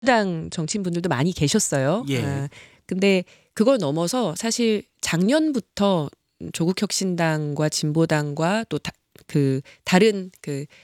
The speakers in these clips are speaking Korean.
당 정치인분들도 많이 계셨어요. 예. 근데 그걸 넘어서 사실 작년부터 조국혁신당과 진보당과 또 다른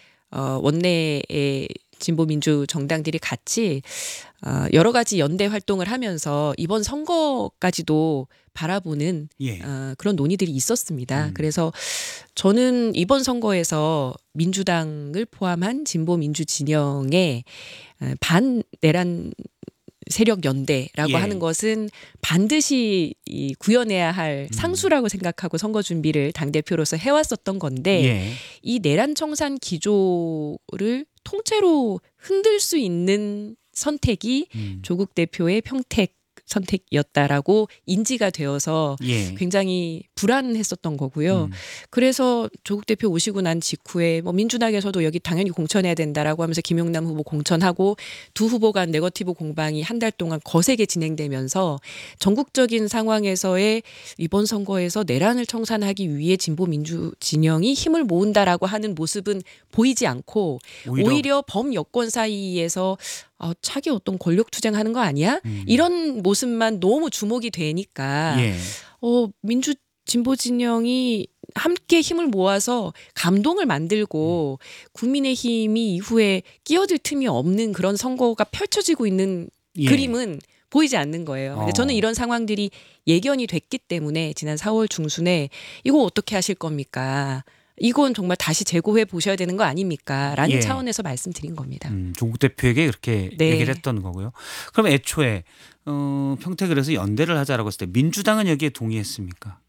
원내의 진보민주 정당들이 같이 여러 가지 연대 활동을 하면서 이번 선거까지도 바라보는 예. 그런 논의들이 있었습니다. 음. 그래서 저는 이번 선거에서 민주당을 포함한 진보민주 진영의 반내란 세력 연대라고 예. 하는 것은 반드시 구현해야 할 상수라고 생각하고 선거 준비를 당대표로서 해왔었던 건데 예. 이 내란 청산 기조를 통째로 흔들 수 있는 선택이 조국 대표의 평택 선택이었다라고 인지가 되어서 예. 굉장히 불안했었던 거고요. 그래서 조국 대표 오시고 난 직후에 뭐 민주당에서도 여기 당연히 공천해야 된다라고 하면서 김용남 후보 공천하고 두 후보 간 네거티브 공방이 한 달 동안 거세게 진행되면서 전국적인 상황에서의 이번 선거에서 내란을 청산하기 위해 진보 민주 진영이 힘을 모은다라고 하는 모습은 보이지 않고 오히려 범여권 사이에서 차기 어떤 권력 투쟁하는 거 아니야? 이런 모습만 너무 주목이 되니까 예. 민주 진보 진영이 함께 힘을 모아서 감동을 만들고 국민의힘이 이후에 끼어들 틈이 없는 그런 선거가 펼쳐지고 있는 예. 그림은 보이지 않는 거예요. 근데 저는 이런 상황들이 예견이 됐기 때문에 지난 4월 중순에 이거 어떻게 하실 겁니까? 이건 정말 다시 재고해 보셔야 되는 거 아닙니까? 라는 예. 차원에서 말씀드린 겁니다. 조국 대표에게 그렇게 네. 얘기를 했던 거고요. 그럼 애초에 평택을 해서 연대를 하자라고 했을 때 민주당은 여기에 동의했습니까?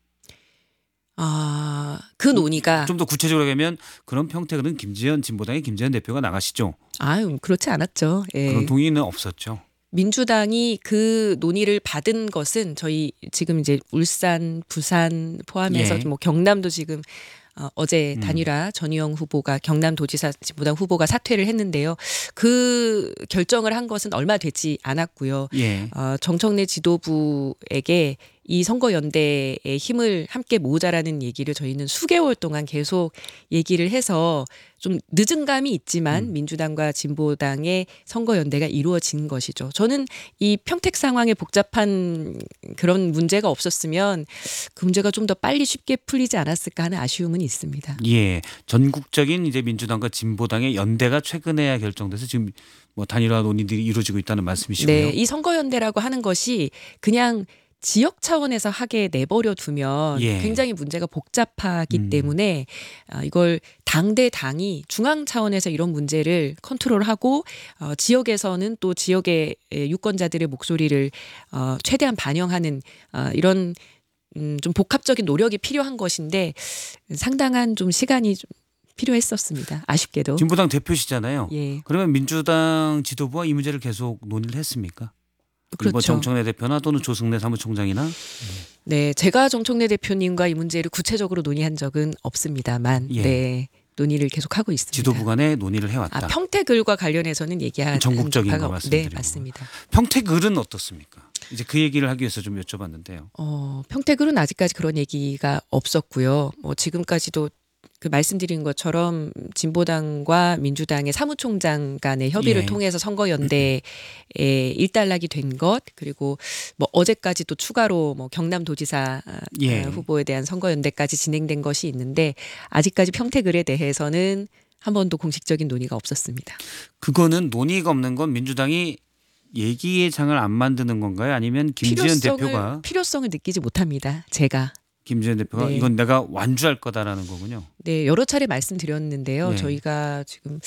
그 논의가 좀 더 구체적으로 하면 그런 평택은 진보당의 김재현 대표가 나가시죠. 그렇지 않았죠. 예. 그런 동의는 없었죠. 민주당이 그 논의를 받은 것은 저희 지금 이제 울산, 부산 포함해서 예. 뭐 경남도 지금 어제 단일화 전희영 후보가 경남도지사 진보당 후보가 사퇴를 했는데요. 그 결정을 한 것은 얼마 되지 않았고요. 예. 정청래 지도부에게 이 선거연대의 힘을 함께 모으자라는 얘기를 저희는 수개월 동안 계속 얘기를 해서 좀 늦은 감이 있지만 민주당과 진보당의 선거연대가 이루어진 것이죠. 저는 이 평택 상황에 복잡한 그런 문제가 없었으면 그 문제가 좀 더 빨리 쉽게 풀리지 않았을까 하는 아쉬움은 있습니다. 예. 전국적인 이제 민주당과 진보당의 연대가 최근에야 결정돼서 지금 뭐 단일화 논의들이 이루어지고 있다는 말씀이시고요. 네, 이 선거연대라고 하는 것이 그냥 지역 차원에서 하게 내버려 두면 예. 굉장히 문제가 복잡하기 때문에 이걸 당 대 당이 중앙 차원에서 이런 문제를 컨트롤하고 지역에서는 또 지역의 유권자들의 목소리를 최대한 반영하는 이런 좀 복합적인 노력이 필요한 것인데 상당한 좀 시간이 좀 필요했었습니다. 아쉽게도. 진보당 대표시잖아요. 예. 그러면 민주당 지도부와 이 문제를 계속 논의를 했습니까? 뭐 그렇죠. 정청래 대표나 또는 조승래 사무총장이나 네, 제가 정청래 대표님과 이 문제를 구체적으로 논의한 적은 없습니다만, 예. 네, 논의를 계속하고 있습니다. 지도부 간에 논의를 해왔다. 평택을과 관련해서는 얘기한 전국적인 거 바가 말씀드리고. 네, 맞습니다. 평택을은 어떻습니까? 이제 그 얘기를 하기 위해서 좀 여쭤봤는데요. 평택을은 아직까지 그런 얘기가 없었고요. 지금까지도 그 말씀드린 것처럼 진보당과 민주당의 사무총장 간의 협의를 예. 통해서 선거연대에 일단락이 된 것, 그리고 뭐 어제까지도 추가로 뭐 경남도지사 예. 후보에 대한 선거연대까지 진행된 것이 있는데 아직까지 평택을에 대해서는 한 번도 공식적인 논의가 없었습니다. 그거는 논의가 없는 건 민주당이 얘기의 장을 안 만드는 건가요? 아니면 필요성을 느끼지 못합니다. 김재현 대표가 네. 이건 내가 완주할 거다라는 거군요. 네, 여러 차례 말씀드렸는데요. 네. 저희가 지금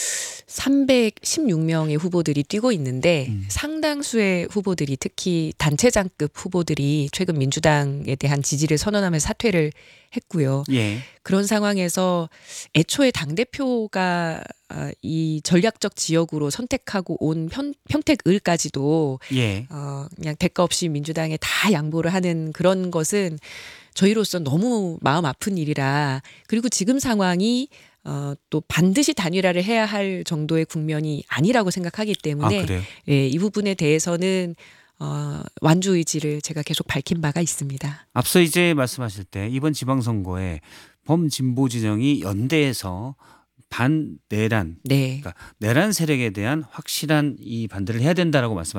316명의 후보들이 뛰고 있는데 상당수의 후보들이 특히 단체장급 후보들이 최근 민주당에 대한 지지를 선언하면서 사퇴를 했고요. 예. 그런 상황에서 애초에 당대표가 이 전략적 지역으로 선택하고 온 평택을까지도 예. 그냥 대가 없이 민주당에 다 양보를 하는 그런 것은 저희로서 너무 마음 아픈 일이라, 그리고 지금 상황이 또 반드시 단일화를 해야 할 정도의 국면이 아니라고 생각하기 때문에 그래요? 예, 이 부분에 대해서는 완주 의지를 제가 계속 밝힌 바가 있습니다. 앞서 이제 말씀하실 때 이번 지방선거에 범진보 진영이 연대해서 반내란 네. 그러니까 내란 세력에 대한 확실한 이 반대를 해야 된다라고